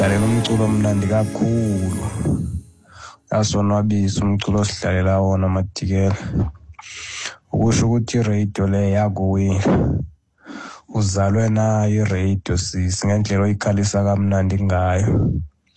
Lalela umculo omnandi kakhulu. Yasonwabisa umculo osihlalela wona Madikela. Ukusho ukuthi iradio le yakuwile. Uzalwe nayo iradio sisi ngendlela oyikhalisa kamnandi ngayo.